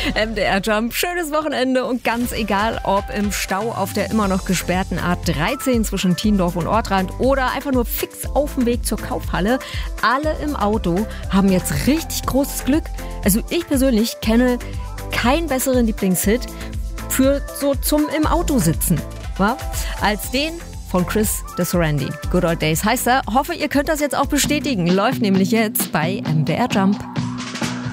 MDR Jump, schönes Wochenende und ganz egal, ob im Stau auf der immer noch gesperrten A13 zwischen Tiendorf und Ortrand oder einfach nur fix auf dem Weg zur Kaufhalle. Alle im Auto haben jetzt richtig großes Glück. Also ich persönlich kenne keinen besseren Lieblingshit für so zum im Auto sitzen, wa? Als den von Chris Desorandi. Good Old Days heißt er. Hoffe, ihr könnt das jetzt auch bestätigen. Läuft nämlich jetzt bei MDR Jump.